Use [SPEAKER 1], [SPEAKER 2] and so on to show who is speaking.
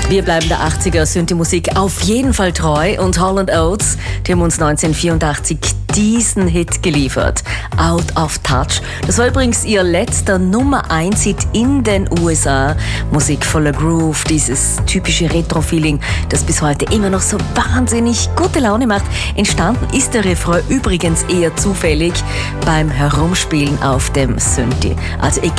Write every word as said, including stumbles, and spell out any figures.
[SPEAKER 1] Wir bleiben der achtziger-Synthi-Musik auf jeden Fall treu und Hall and Oates, die haben uns neunzehnhundertvierundachtzig diesen Hit geliefert, Out of Touch. Das war übrigens ihr letzter Nummer eins Hit in den U S A. Musik voller Groove, dieses typische Retro-Feeling, das bis heute immer noch so wahnsinnig gute Laune macht. Entstanden ist der Refrain übrigens eher zufällig beim Herumspielen auf dem Synthi. Also